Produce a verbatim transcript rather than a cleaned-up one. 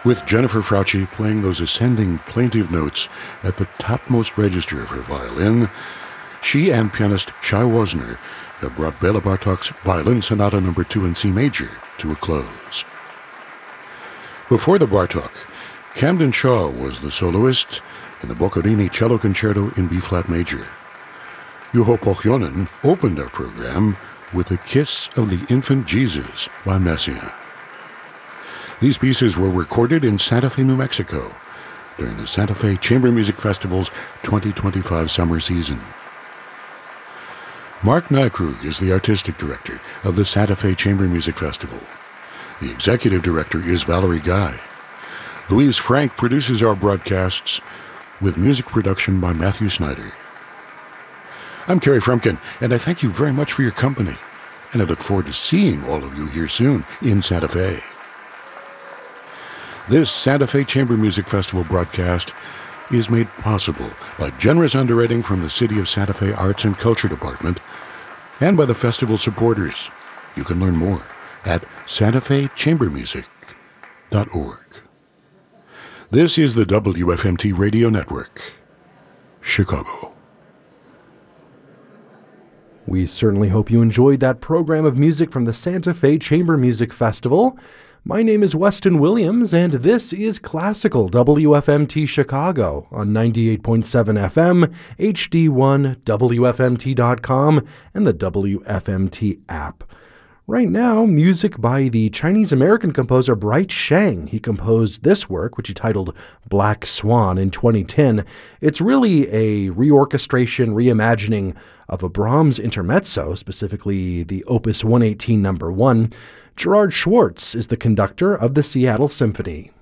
with Jennifer Frautschi playing those ascending plaintive notes at the topmost register of her violin. She and pianist Shai Wozner have brought Bela Bartok's Violin Sonata Number two in C major to a close. Before the Bartok, Camden Shaw was the soloist in the Boccherini Cello Concerto in B-flat major. Juho Pohjonen opened our program with The Kiss of the Infant Jesus by Messiaen. These pieces were recorded in Santa Fe, New Mexico, during the Santa Fe Chamber Music Festival's twenty twenty-five summer season. Mark Nykrug is the artistic director of the Santa Fe Chamber Music Festival. The executive director is Valerie Guy. Louise Frank produces our broadcasts, with music production by Matthew Snyder. I'm Kerry Frumkin, and I thank you very much for your company, and I look forward to seeing all of you here soon in Santa Fe. This Santa Fe Chamber Music Festival broadcast is made possible by generous underwriting from the City of Santa Fe Arts and Culture Department and by the festival supporters. You can learn more at santa fe chamber music dot org. This is the W F M T Radio Network, Chicago. We certainly hope you enjoyed that program of music from the Santa Fe Chamber Music Festival. My name is Weston Williams, and this is Classical W F M T Chicago on ninety-eight point seven F M, H D one, W F M T dot com, and the W F M T app. Right now, music by the Chinese-American composer Bright Sheng. He composed this work, which he titled Black Swan, in twenty ten. It's really a reorchestration, reimagining of a Brahms intermezzo, specifically the Opus one eighteen number one. Gerard Schwartz is the conductor of the Seattle Symphony.